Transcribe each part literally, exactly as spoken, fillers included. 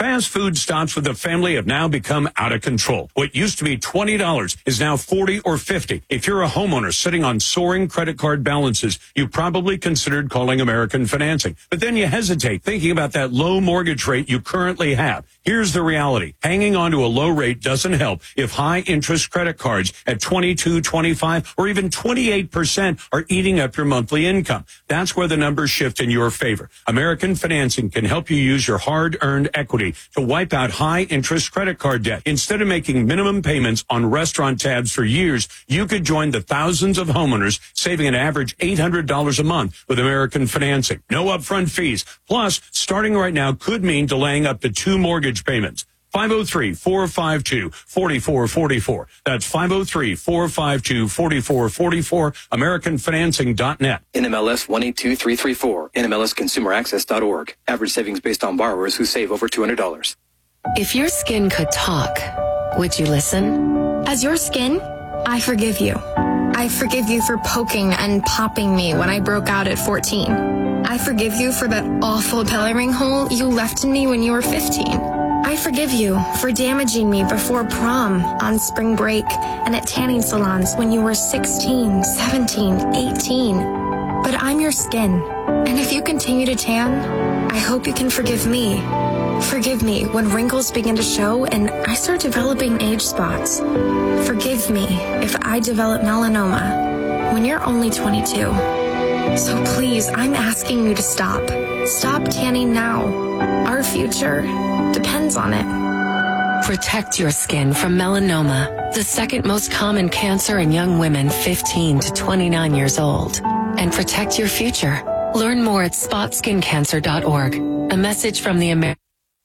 Fast food stops with the family have now become out of control. What used to be twenty dollars is now forty dollars or fifty dollars. If you're a homeowner sitting on soaring credit card balances, you probably considered calling American Financing. But then you hesitate thinking about that low mortgage rate you currently have. Here's the reality. Hanging on to a low rate doesn't help if high interest credit cards at twenty-two, twenty-five, or even twenty-eight percent are eating up your monthly income. That's where the numbers shift in your favor. American Financing can help you use your hard-earned equity to wipe out high-interest credit card debt. Instead of making minimum payments on restaurant tabs for years, you could join the thousands of homeowners saving an average eight hundred dollars a month with American Financing. No upfront fees. Plus, starting right now could mean delaying up to two mortgage payments. five oh three, four five two, four four four four. That's five oh three, four five two, four four four four, American Financing dot net. N M L S one eight two three three four, N M L S consumer access dot org. Average savings based on borrowers who save over two hundred dollars. If your skin could talk, would you listen? As your skin, I forgive you. I forgive you for poking and popping me when I broke out at fourteen. I forgive you for that awful coloring hole you left in me when you were fifteen. I forgive you for damaging me before prom, on spring break, and at tanning salons when you were sixteen, seventeen, eighteen. But I'm your skin, and if you continue to tan, I hope you can forgive me. Forgive me when wrinkles begin to show and I start developing age spots. Forgive me if I develop melanoma when you're only twenty-two. So please, I'm asking you to stop. Stop tanning now. Our future depends on it. Protect your skin from melanoma, the second most common cancer in young women fifteen to twenty-nine years old. And protect your future. Learn more at spot skin cancer dot org. A message from the American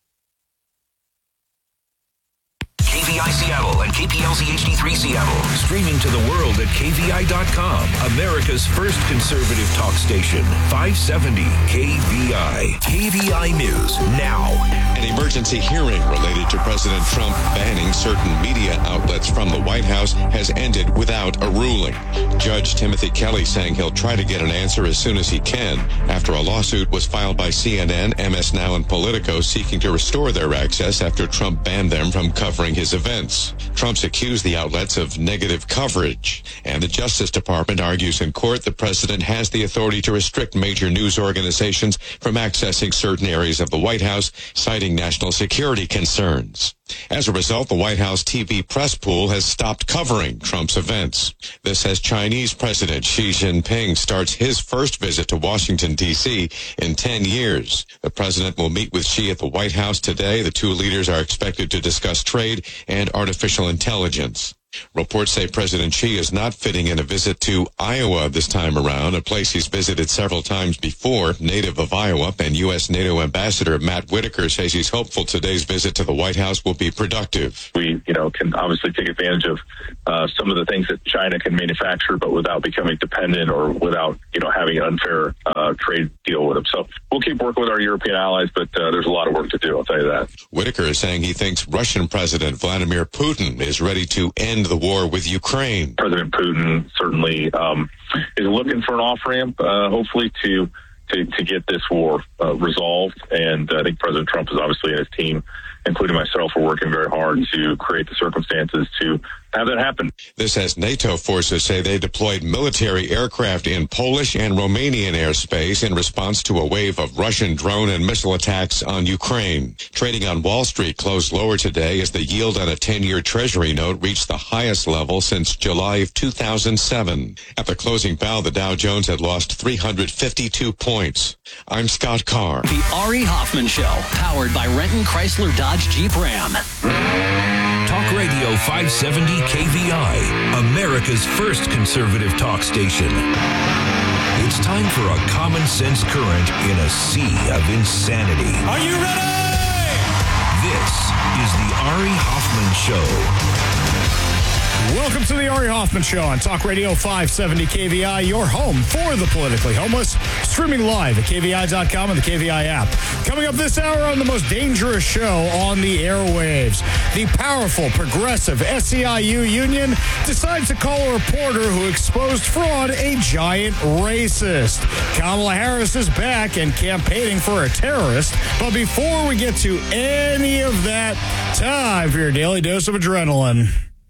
K V I Seattle and K P L Z H D three Seattle. Streaming to the world at K V I dot com. America's first conservative talk station. five seventy K V I. K V I News now. An emergency hearing related to President Trump banning certain media outlets from the White House has ended without a ruling. Judge Timothy Kelly saying he'll try to get an answer as soon as he can after a lawsuit was filed by C N N, M S Now, and Politico seeking to restore their access after Trump banned them from covering his events. Trump's accused the outlets of negative coverage, and the Justice Department argues in court the president has the authority to restrict major news organizations from accessing certain areas of the White House, citing national security concerns. As a result, the White House T V press pool has stopped covering Trump's events. This as Chinese President Xi Jinping starts his first visit to Washington, D C in ten years. The president will meet with Xi at the White House today. The two leaders are expected to discuss trade and artificial intelligence. Reports say President Xi is not fitting in a visit to Iowa this time around, a place he's visited several times before. Native of Iowa and U S NATO Ambassador Matt Whitaker says he's hopeful today's visit to the White House will be productive. We, you know, can obviously take advantage of uh, some of the things that China can manufacture, but without becoming dependent or without, you know, having an unfair uh, trade deal with them. So we'll keep working with our European allies, but uh, there's a lot of work to do, I'll tell you that. Whitaker is saying he thinks Russian President Vladimir Putin is ready to end the war with Ukraine. President Putin certainly um, is looking for an off-ramp, uh, hopefully, to, to to get this war uh, resolved. And I think President Trump is obviously, and his team, including myself, are working very hard to create the circumstances to have that happen. This as NATO forces say they deployed military aircraft in Polish and Romanian airspace in response to a wave of Russian drone and missile attacks on Ukraine. Trading on Wall Street closed lower today as the yield on a ten-year Treasury note reached the highest level since July of two thousand seven. At the closing bell, the Dow Jones had lost three hundred fifty-two points. I'm Scott Carr. The Ari Hoffman Show, powered by Renton Chrysler Dodge Jeep Ram. Talk Radio five seventy K V I, America's first conservative talk station. It's time for a common sense current in a sea of insanity. Are you ready? This is the Ari Hoffman Show. Welcome to the Ari Hoffman Show on Talk Radio five seventy K V I, your home for the politically homeless. Streaming live at K V I dot com and the K V I app. Coming up this hour on the most dangerous show on the airwaves, the powerful, progressive S E I U union decides to call a reporter who exposed fraud a giant racist. Kamala Harris is back and campaigning for a terrorist. But before we get to any of that, time for your daily dose of adrenaline.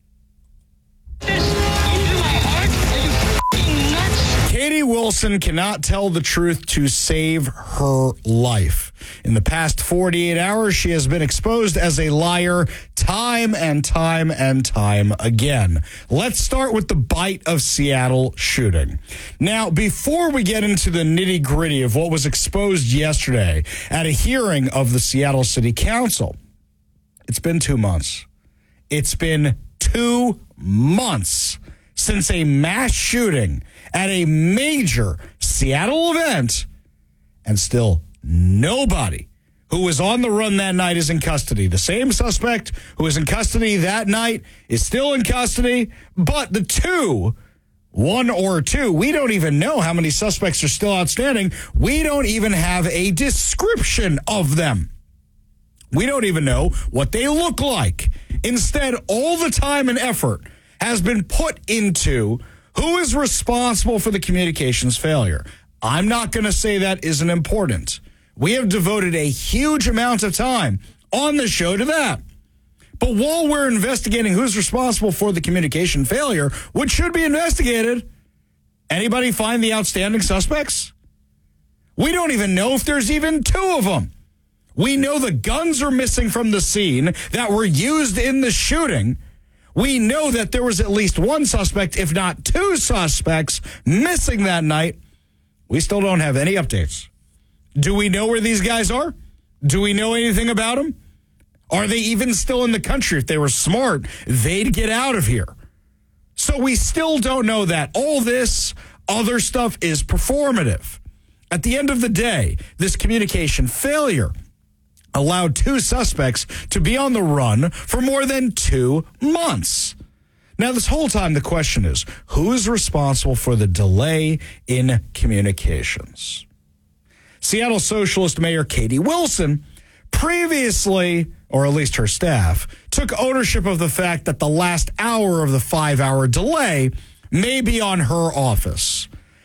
Katie Wilson cannot tell the truth to save her life. In the past forty-eight hours, she has been exposed as a liar time and time and time again. Let's start with the Bite of Seattle shooting. Now, before we get into the nitty-gritty of what was exposed yesterday at a hearing of the Seattle City Council, it's been two months. It's been two months since a mass shooting at a major Seattle event, and still nobody who was on the run that night is in custody. The same suspect who was in custody that night is still in custody, but the two, one or two, we don't even know how many suspects are still outstanding. We don't even have a description of them. We don't even know what they look like. Instead, all the time and effort has been put into who is responsible for the communications failure. I'm not going to say that isn't important. We have devoted a huge amount of time on the show to that. But while we're investigating who's responsible for the communication failure, which should be investigated, anybody find the outstanding suspects? We don't even know if there's even two of them. We know the guns are missing from the scene that were used in the shooting. We know that there was at least one suspect, if not two suspects, missing that night. We still don't have any updates. Do we know where these guys are? Do we know anything about them? Are they even still in the country? If they were smart, they'd get out of here. So we still don't know that. All this other stuff is performative. At the end of the day, this communication failure allowed two suspects to be on the run for more than two months. Now, this whole time, the question is, who is responsible for the delay in communications? Seattle Socialist Mayor Katie Wilson previously, or at least her staff, took ownership of the fact that the last hour of the five-hour delay may be on her office.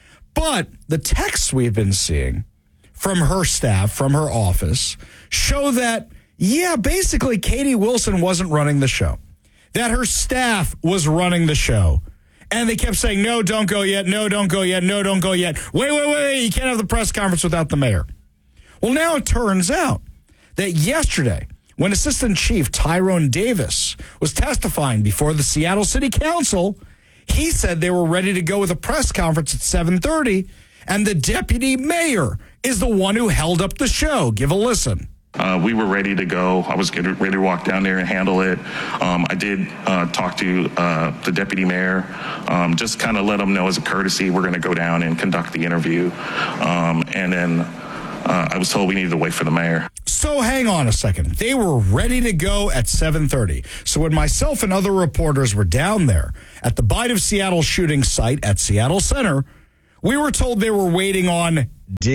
But the texts we've been seeing from her staff, from her office, show that, yeah, basically Katie Wilson wasn't running the show, that her staff was running the show. And they kept saying, no, don't go yet, no, don't go yet, no, don't go yet. Wait, wait, wait, you can't have the press conference without the mayor. Well, now it turns out that yesterday, when Assistant Chief Tyrone Davis was testifying before the Seattle City Council, he said they were ready to go with a press conference at seven thirty, and the deputy mayor is the one who held up the show. Give a listen. Uh, we were ready to go. I was getting ready to walk down there and handle it. Um, I did uh, talk to uh, the deputy mayor, um, just kind of let him know as a courtesy we're going to go down and conduct the interview. Um, and then uh, I was told we needed to wait for the mayor. So hang on a second. They were ready to go at seven thirty. So when myself and other reporters were down there at the Bite of Seattle shooting site at Seattle Center, we were told they were waiting on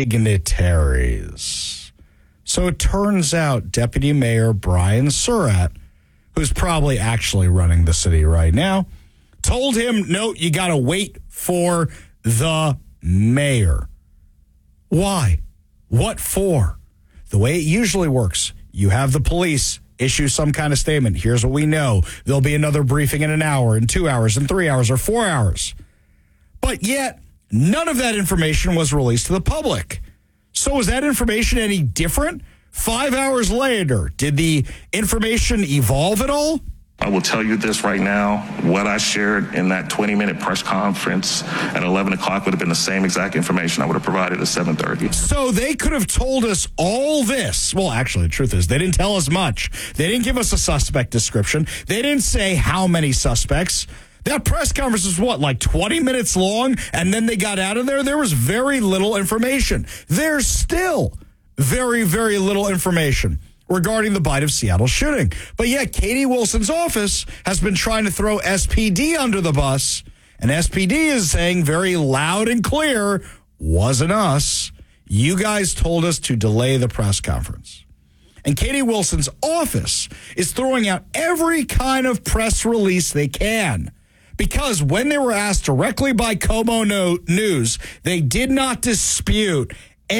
dignitaries. So it turns out Deputy Mayor Brian Surratt, who's probably actually running the city right now, told him, no, you got to wait for the mayor. Why? What for? The way it usually works, you have the police issue some kind of statement. Here's what we know. There'll be another briefing in an hour, in two hours, in three hours, or four hours. But yet, none of that information was released to the public. So is that information any different? Five hours later, did the information evolve at all? I will tell you this right now. What I shared in that twenty-minute press conference at eleven o'clock would have been the same exact information I would have provided at seven thirty. So they could have told us all this. Well, actually, the truth is they didn't tell us much. They didn't give us a suspect description. They didn't say how many suspects. That press conference was, what, like twenty minutes long, and then they got out of there? There was very little information. There's still very, very little information. regarding the Bite of Seattle shooting. But yet, Katie Wilson's office has been trying to throw S P D under the bus, and S P D is saying very loud and clear, wasn't us. You guys told us to delay the press conference. And Katie Wilson's office is throwing out every kind of press release they can. Because when they were asked directly by Como News, they did not dispute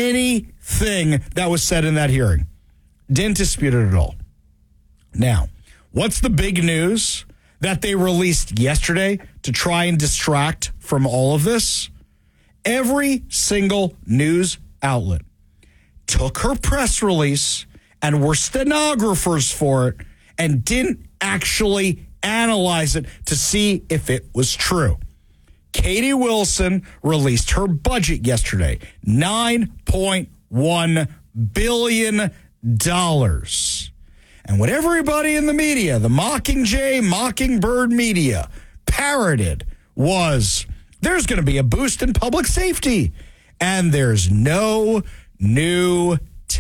anything that was said in that hearing. Didn't dispute it at all. Now, what's the big news that they released yesterday to try and distract from all of this? Every single news outlet took her press release and were stenographers for it and didn't actually analyze it to see if it was true. Katie Wilson released her budget yesterday, nine point one billion dollars. And what everybody in the media, the Mockingjay, Mockingbird media, parroted was there's going to be a boost in public safety and there's no new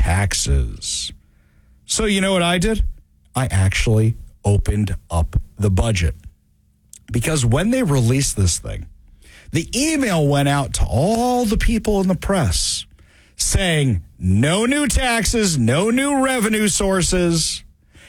taxes. So you know what I did? I actually opened up the budget. Because when they released this thing, the email went out to all the people in the press saying no new taxes, no new revenue sources,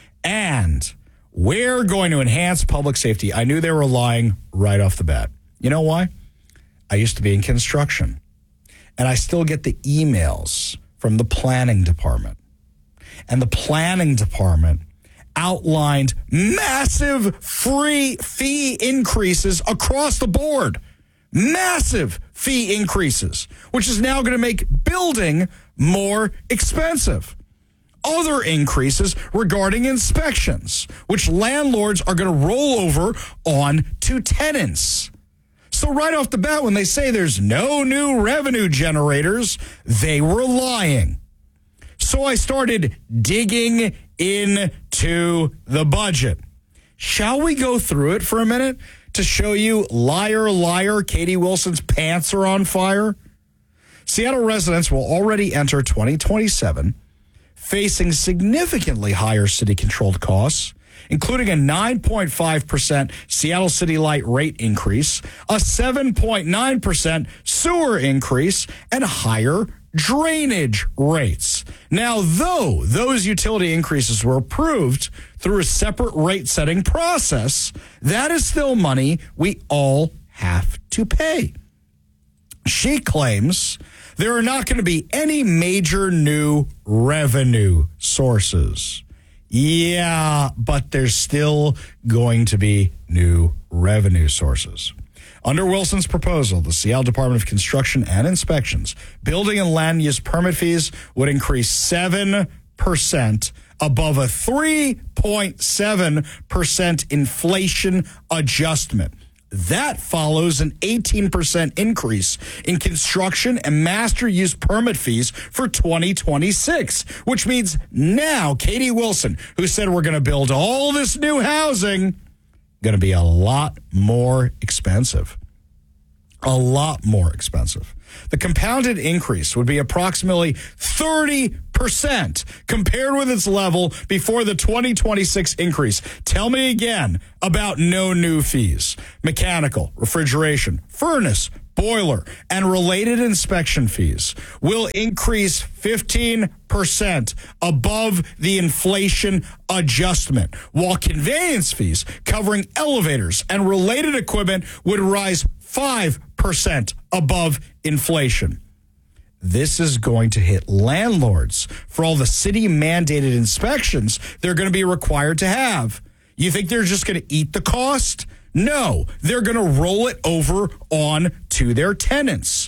and we're going to enhance public safety. I knew they were lying right off the bat. You know why? I used to be in construction, and I still get the emails from the planning department. And the planning department outlined massive free fee increases across the board. Massive fee increases, which is now going to make building more expensive. Other increases regarding inspections, which landlords are going to roll over on to tenants. So right off the bat, when they say there's no new revenue generators, they were lying. So I started digging into the budget. Shall we go through it for a minute to show you, liar, liar, Katie Wilson's pants are on fire? Seattle residents will already enter twenty twenty-seven facing significantly higher city-controlled costs, including a nine point five percent Seattle City Light rate increase, a seven point nine percent sewer increase, and higher drainage rates. Now, though those utility increases were approved through a separate rate-setting process, that is still money we all have to pay. She claims there are not going to be any major new revenue sources. Yeah, but there's still going to be new revenue sources. Under Wilson's proposal, the Seattle Department of Construction and Inspections building and land use permit fees would increase seven percent above a three point seven percent inflation adjustment. That follows an eighteen percent increase in construction and master use permit fees for twenty twenty-six, which means now Katie Wilson, who said we're going to build all this new housing, going to be a lot more expensive. A lot more expensive. The compounded increase would be approximately thirty percent compared with its level before the twenty twenty-six increase. Tell me again about no new fees. Mechanical, refrigeration, furnace, boiler, and related inspection fees will increase fifteen percent above the inflation adjustment, while conveyance fees covering elevators and related equipment would rise five percent above inflation. This is going to hit landlords for all the city-mandated inspections they're going to be required to have. You think they're just going to eat the cost? No, they're going to roll it over on to their tenants.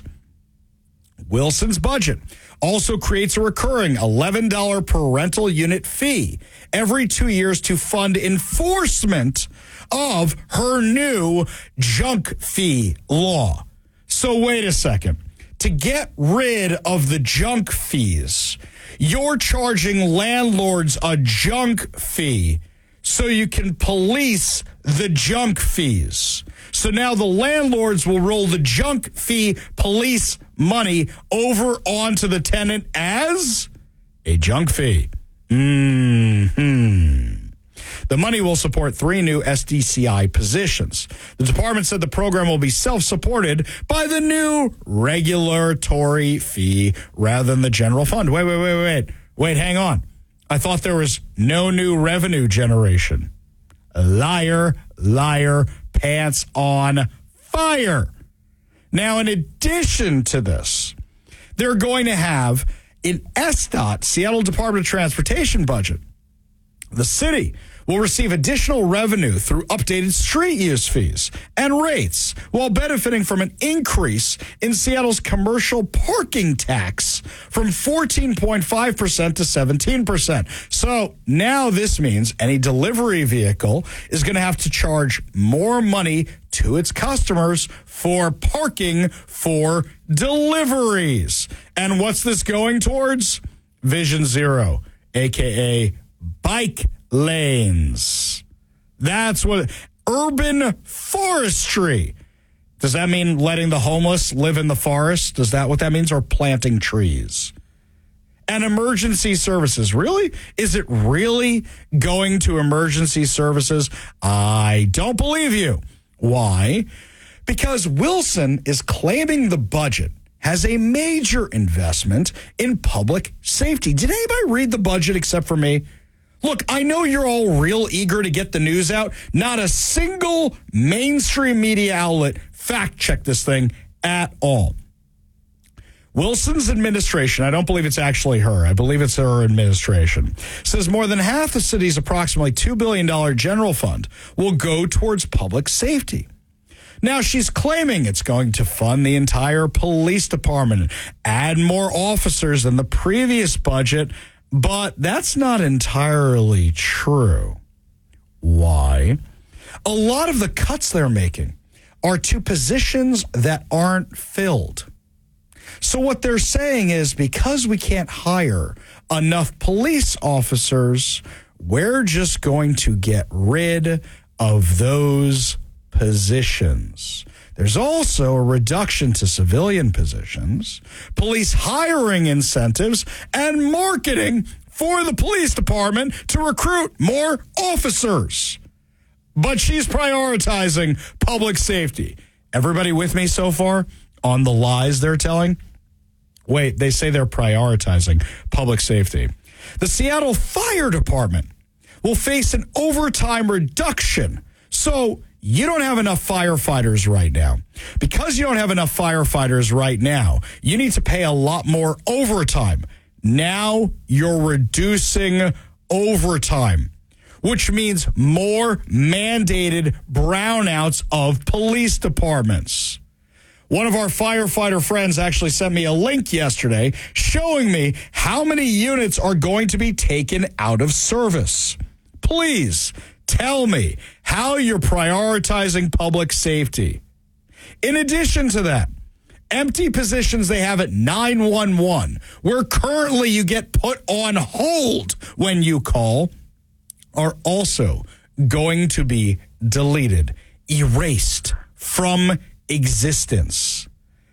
Wilson's budget also creates a recurring eleven dollars per rental unit fee every two years to fund enforcement of her new junk fee law. So wait a second. To get rid of the junk fees, you're charging landlords a junk fee so you can police the junk fees. So now the landlords will roll the junk fee police money over onto the tenant as a junk fee. Hmm. The money will support three new S D C I positions. The department said the program will be self-supported by the new regulatory fee rather than the general fund. Wait, wait, wait, wait. Wait, hang on. I thought there was no new revenue generation. Liar, liar, pants on fire. Now, in addition to this, they're going to have an S D O T, Seattle Department of Transportation budget. The city will receive additional revenue through updated street use fees and rates while benefiting from an increase in Seattle's commercial parking tax from fourteen point five percent to seventeen percent. So now this means any delivery vehicle is going to have to charge more money to its customers for parking for deliveries. And what's this going towards? Vision Zero, a k a bike lanes. That's what urban forestry. Does that mean letting the homeless live in the forest? Does that what that means? Or planting trees? And emergency services. Really? Is it really going to emergency services? I don't believe you. Why? Because Wilson is claiming the budget has a major investment in public safety. Did anybody read the budget except for me? Look, I know you're all real eager to get the news out. Not a single mainstream media outlet fact-checked this thing at all. Wilson's administration, I don't believe it's actually her, I believe it's her administration, says more than half the city's approximately two billion dollars general fund will go towards public safety. Now, she's claiming it's going to fund the entire police department, add more officers than the previous budget, but that's not entirely true. Why? A lot of the cuts they're making are to positions that aren't filled. So what they're saying is because we can't hire enough police officers, we're just going to get rid of those positions. There's also a reduction to civilian positions, police hiring incentives, and marketing for the police department to recruit more officers. But she's prioritizing public safety. Everybody with me so far on the lies they're telling? Wait, they say they're prioritizing public safety. The Seattle Fire Department will face an overtime reduction. So you don't have enough firefighters right now. Because you don't have enough firefighters right now, you need to pay a lot more overtime. Now you're reducing overtime, which means more mandated brownouts of police departments. One of our firefighter friends actually sent me a link yesterday showing me how many units are going to be taken out of service. Please tell me how you're prioritizing public safety. In addition to that, empty positions they have at nine one one, where currently you get put on hold when you call, are also going to be deleted, erased from existence.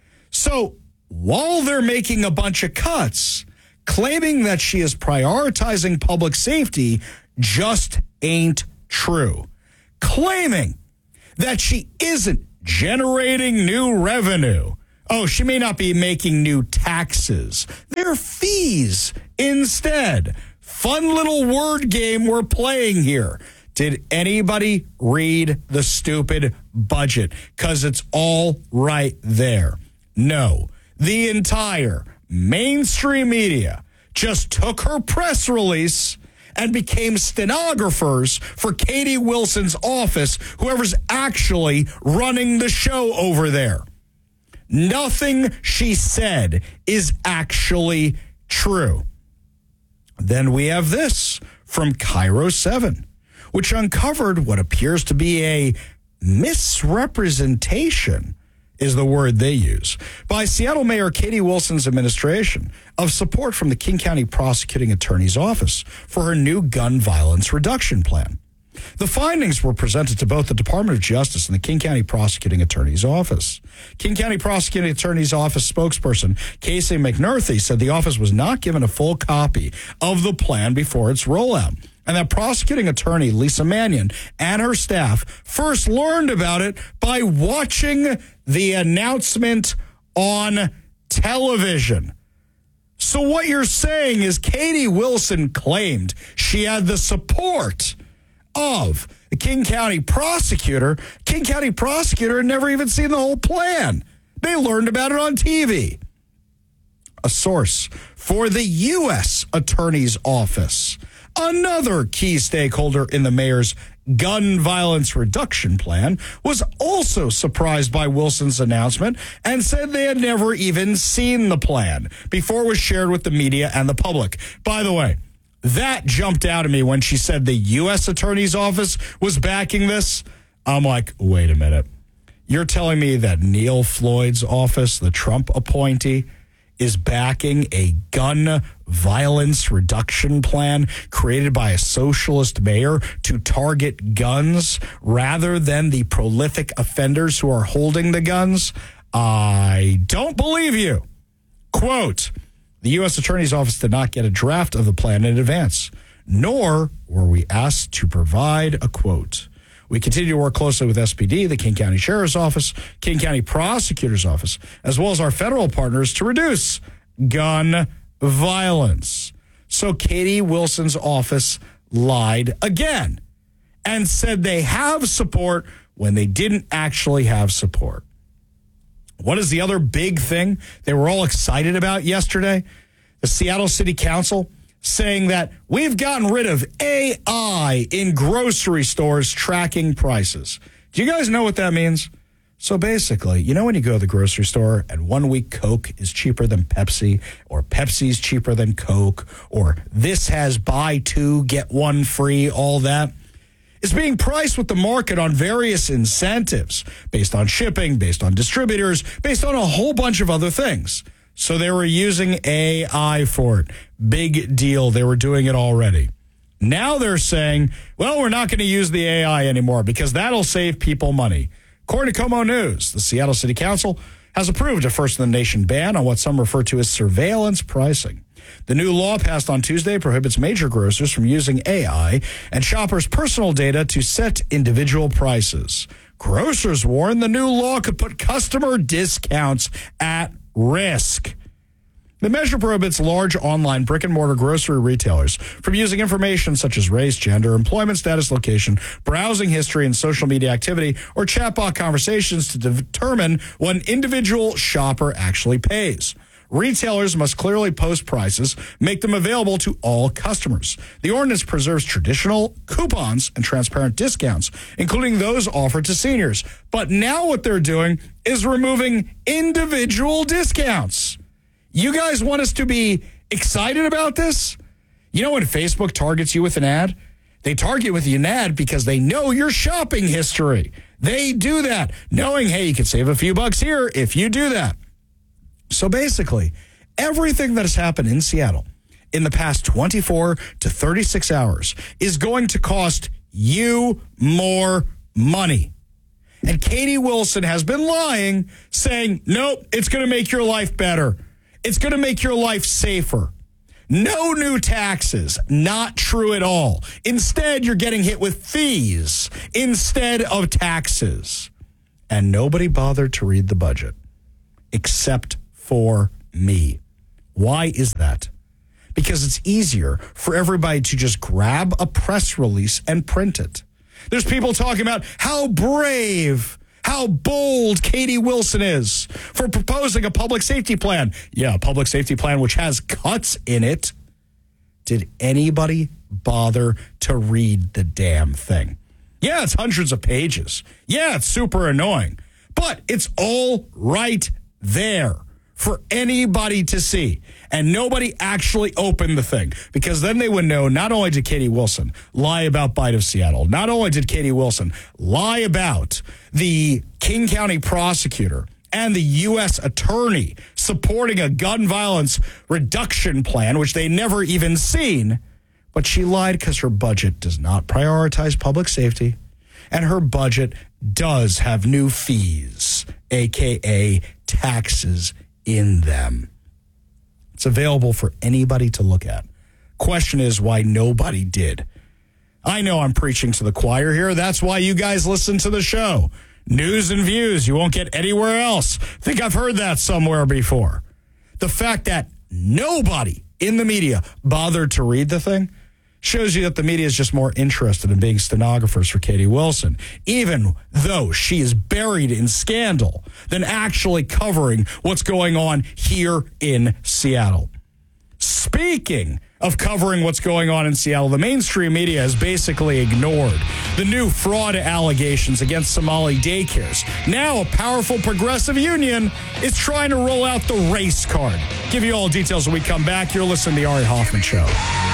So while they're making a bunch of cuts, claiming that she is prioritizing public safety just ain't true. Claiming that she isn't generating new revenue. Oh, she may not be making new taxes. They're fees instead. Fun little word game we're playing here. Did anybody read the stupid budget? Because it's all right there. No. The entire mainstream media just took her press release and became stenographers for Katie Wilson's office, whoever's actually running the show over there. Nothing she said is actually true. Then we have this from Cairo seven, which uncovered what appears to be a misrepresentation, is the word they use, by Seattle Mayor Katie Wilson's administration of support from the King County Prosecuting Attorney's Office for her new gun violence reduction plan. The findings were presented to both the Department of Justice and the King County Prosecuting Attorney's Office. King County Prosecuting Attorney's Office spokesperson Casey McNerthy said the office was not given a full copy of the plan before its rollout, and that prosecuting attorney Lisa Mannion and her staff first learned about it by watching the announcement on television. So what you're saying is Katie Wilson claimed she had the support of the King County prosecutor. King County prosecutor had never even seen the whole plan. They learned about it on T V. A source for the U S Attorney's Office, another key stakeholder in the mayor's gun violence reduction plan, was also surprised by Wilson's announcement and said they had never even seen the plan before it was shared with the media and the public. By the way, that jumped out at me when she said the U S Attorney's Office was backing this. I'm like, wait a minute. You're telling me that Neil Floyd's office, the Trump appointee, is backing a gun violence reduction plan created by a socialist mayor to target guns rather than the prolific offenders who are holding the guns? I don't believe you. Quote, the U S Attorney's Office did not get a draft of the plan in advance, nor were we asked to provide a quote. We continue to work closely with S P D, the King County Sheriff's Office, King County Prosecutor's Office, as well as our federal partners to reduce gun violence. So Katie Wilson's office lied again and said they have support when they didn't actually have support. What is the other big thing they were all excited about yesterday? The Seattle City Council saying that we've gotten rid of A I in grocery stores tracking prices. Do you guys know what that means? So basically, you know when you go to the grocery store and one week Coke is cheaper than Pepsi, or Pepsi's cheaper than Coke, or this has buy two, get one free, all that? Is being priced with the market on various incentives based on shipping, based on distributors, based on a whole bunch of other things. So they were using A I for it. Big deal. They were doing it already. Now they're saying, well, we're not going to use the A I anymore because that'll save people money. According to Como News, the Seattle City Council has approved a first-in-the-nation ban on what some refer to as surveillance pricing. The new law passed on Tuesday prohibits major grocers from using A I and shoppers' personal data to set individual prices. Grocers warn the new law could put customer discounts at risk. The measure prohibits large online brick-and-mortar grocery retailers from using information such as race, gender, employment status, location, browsing history, and social media activity, or chatbot conversations to determine what an individual shopper actually pays. Retailers must clearly post prices, make them available to all customers. The ordinance preserves traditional coupons and transparent discounts, including those offered to seniors. But now what they're doing is removing individual discounts. You guys want us to be excited about this? You know when Facebook targets you with an ad? They target with an ad because they know your shopping history. They do that, knowing, hey, you can save a few bucks here if you do that. So basically, everything that has happened in Seattle in the past twenty-four to thirty-six hours is going to cost you more money. And Katie Wilson has been lying, saying, nope, it's going to make your life better. It's going to make your life safer. No new taxes. Not true at all. Instead, you're getting hit with fees instead of taxes. And nobody bothered to read the budget except for me. Why is that? Because it's easier for everybody to just grab a press release and print it. There's people talking about how brave, how bold Katie Wilson is for proposing a public safety plan. Yeah, a public safety plan which has cuts in it. Did anybody bother to read the damn thing? Yeah, it's hundreds of pages. Yeah, it's super annoying. But it's all right there for anybody to see. And nobody actually opened the thing, because then they would know not only did Katie Wilson lie about Bite of Seattle, not only did Katie Wilson lie about the King County prosecutor and the U S attorney supporting a gun violence reduction plan, which they never even seen, But she lied because her budget does not prioritize public safety, and her budget does have new fees, a k a taxes, in them. It's available for anybody to look at. Question is why nobody did. I know I'm preaching to the choir here. That's why you guys listen to the show. News and views you won't get anywhere else. Think I've heard that somewhere before. The fact that nobody in the media bothered to read the thing shows you that the media is just more interested in being stenographers for Katie Wilson, even though she is buried in scandal, than actually covering what's going on here in Seattle. Speaking of covering what's going on in Seattle, the mainstream media has basically ignored the new fraud allegations against Somali daycares. Now a powerful progressive union is trying to roll out the race card. Give you all details when we come back. You're listening to The Ari Hoffman Show.